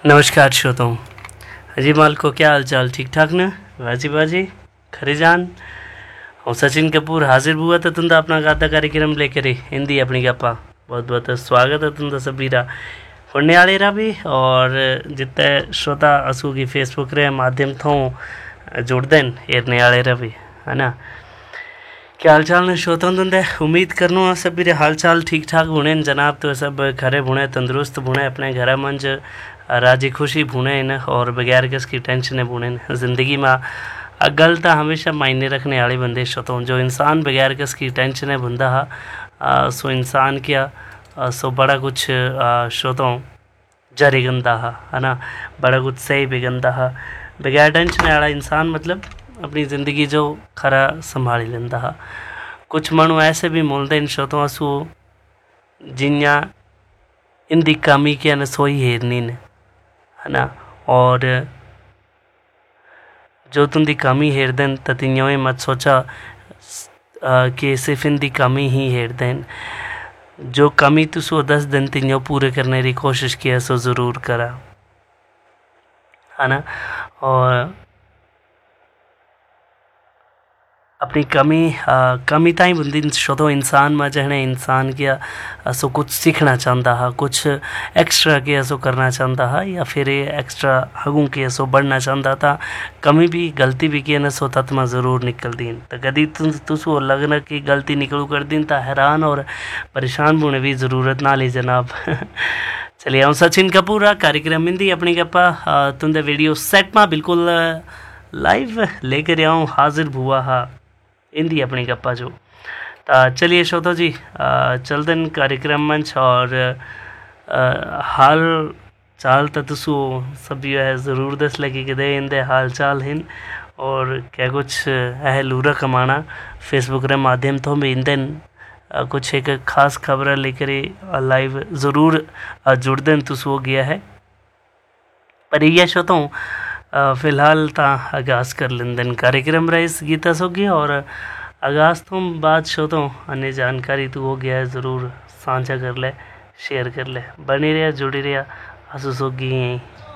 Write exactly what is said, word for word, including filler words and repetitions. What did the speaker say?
नमस्कार श्रोताओं, अजी माल को क्या हाल चाल, ठीक ठाक ना बाजी बाजी खरी जान। और सचिन कपूर हाजिर हुआ तो तुंदा अपना गाता कार्यक्रम लेकर हिंदी अपनी गप्पा। बहुत बहुत स्वागत है तुंदा सभी रा सुनने वाले रा भी, और जितने श्रोता असू की फेसबुक रे माध्यम थो जुड़ देन एरने वाले रा भी है ना। क्या हाल चाल ने श्रोताओं तुंदे, उम्मीद करनो सभी रे हाल चाल ठीक ठाक बुने जनाब। तो सब घरे बुने तंदुरुस्त बुने, अपने घर मंज राजी खुशी भुने न, और बगैर किसकी टेंशन भुने न। ज़िंदगी में अगल तो हमेशा मायने रखने वाले बंदे शोतों, जो इंसान बगैर किसकी टेंशन बुंदा हा सो इंसान क्या आ, सो बड़ा कुछ शोतों जारी गंदा हा है ना, बड़ा कुछ सही भी गंदा हा। बगैर टेंशन वाला इंसान मतलब अपनी ज़िंदगी जो खरा संभाली लेंदा हा। कुछ मनु ऐसे भी मोलते इन शोतों असू जिन्या इंदी कमी के न सोई हेरनी न है ना, और जो तुंदी कमी हेर देन ततियों मत सोचा कि सिर्फ इंदी कमी ही हेर देन। जो कमी तो सो दस दिन तियों पूरे करने की कोशिश किया सो ज़रूर करा है ना। और अपनी कमी आ, कमी ताई बुंदी शोधो इंसान में जहने इंसान क्या सो कुछ सीखना चाहता है, कुछ एक्स्ट्रा किया सो करना चाहता है, या फिर एक्स्ट्रा हगू किया सो बढ़ना चाहता था। कमी भी गलती भी किया न सो तत्मा ज़रूर निकल दिन। तो कभी तुम तुसो लगना कि गलती निकलू कर दिन तो हैरान और परेशान होने भी ज़रूरत ना ली जनाब। चलिए हम सचिन कपूर कार्यक्रम हिंदी अपनी गप्पा तुंदे वीडियो सेट में बिल्कुल लाइव लेकर आऊँ हाजिर हुआ हा हिंदी अपनी गप्पा जो। तो चलिए श्रोता जी चलते हैं कार्यक्रम मंच, और आ, हाल चाल तो तुसो सब है ज़रूर दस लगी कि दे इंदे हाल चाल हिन, और क्या कुछ है लूरा कमाना फेसबुक रे माध्यम तो भी इंदन कुछ एक खास खबर लेकर लाइव ज़रूर जुड़ दें तुसो गया है। पर यह श्रोता फ़िलहाल ता आगाज़ कर लेंदन कार्यक्रम रईस गीता सो गया, और आगाज़ तो बात शो तो अन्य जानकारी तो हो गया है ज़रूर साझा कर ले शेयर कर ले। बने रहा जुड़ी रहा हंसू सोगी।